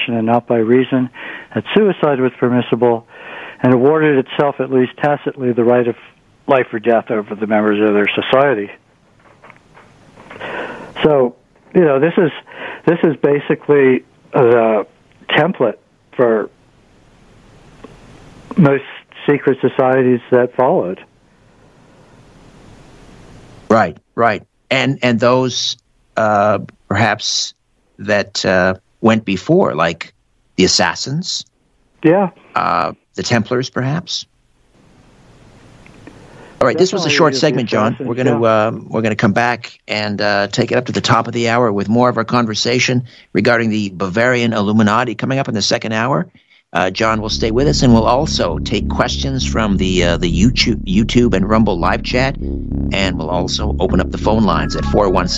passion and not by reason, that suicide was permissible, and awarded itself at least tacitly the right of life or death over the members of their society. So, this is basically the template for most secret societies that followed. Right. And those perhaps that went before, like the Assassins? Yeah. The Templars, perhaps? All right, this was a short segment, John. We're going to come back and take it up to the top of the hour with more of our conversation regarding the Bavarian Illuminati coming up in the second hour. John will stay with us, and we'll also take questions from the YouTube and Rumble live chat, and we'll also open up the phone lines at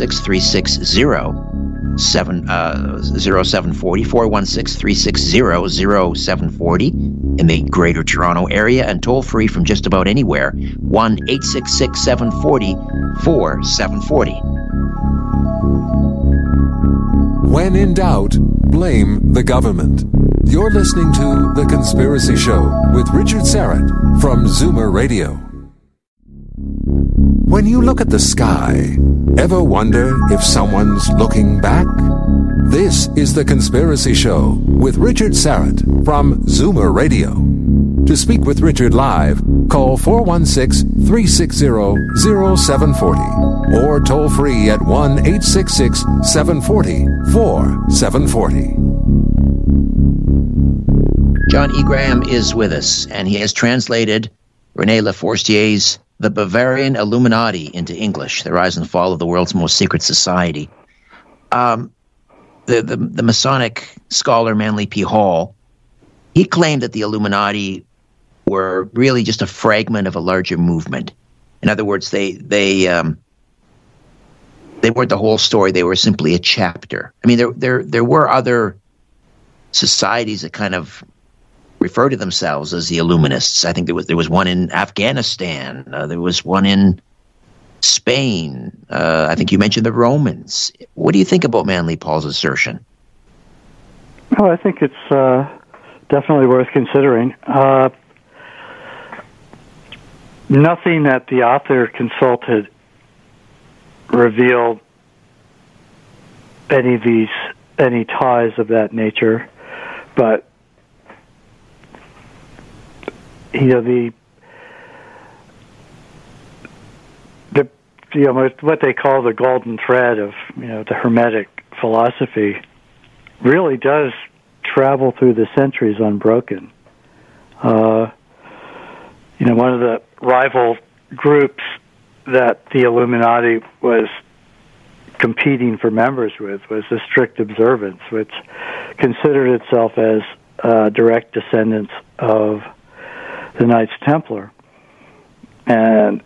416-360-0740, 416-360-0740 in the Greater Toronto Area, and toll free from just about anywhere, 1-866-740-4740. When in doubt, blame the government. You're listening to The Conspiracy Show with Richard Syrett from Zoomer Radio. When you look at the sky, ever wonder if someone's looking back? This is The Conspiracy Show with Richard Syrett from Zoomer Radio. To speak with Richard live, call 416-360-0740 or toll free at 1-866-740-4740. John E. Graham is with us, and he has translated René Leforstier's The Bavarian Illuminati into English, The Rise and Fall of the World's Most Secret Society. The Masonic scholar Manly P. Hall, he claimed that the Illuminati were really just a fragment of a larger movement. In other words, they weren't the whole story. They were simply a chapter. I mean, there were other societies that kind of refer to themselves as the Illuminists. I think there was one in Afghanistan. There was one in Spain. I think you mentioned the Romans. What do you think about Manly Paul's assertion? Oh, I think it's definitely worth considering. Nothing that the author consulted revealed any ties of that nature, but what they call the golden thread of the Hermetic philosophy really does travel through the centuries unbroken. One of the rival groups that the Illuminati was competing for members with was the Strict Observance, which considered itself as direct descendants of the Knights Templar. And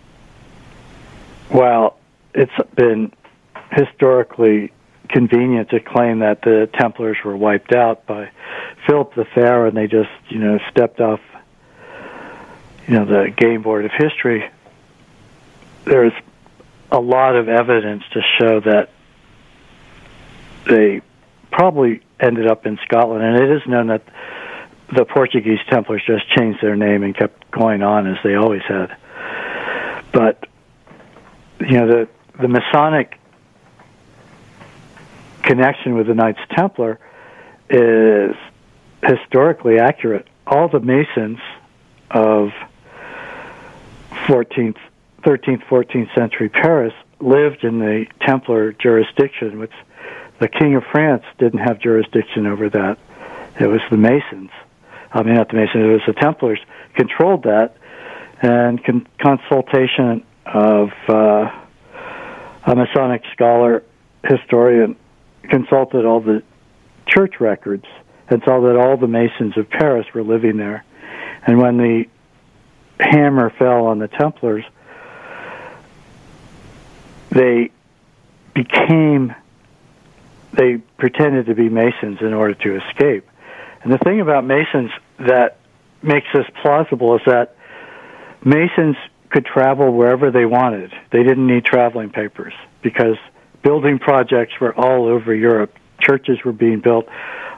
while it's been historically convenient to claim that the Templars were wiped out by Philip the Fair and they just, stepped off, the game board of history, there's a lot of evidence to show that they probably ended up in Scotland, and it is known that the Portuguese Templars just changed their name and kept going on as they always had. But, the Masonic connection with the Knights Templar is historically accurate. All the Masons of 13th, 14th century Paris lived in the Templar jurisdiction, which the King of France didn't have jurisdiction over that. It was the Masons. Not the Masons, it was the Templars controlled that, and consultation of a Masonic scholar, historian, consulted all the church records and saw that all the Masons of Paris were living there. And when the hammer fell on the Templars, they pretended to be Masons in order to escape. And the thing about Masons that makes this plausible is that Masons could travel wherever they wanted. They didn't need traveling papers because building projects were all over Europe. Churches were being built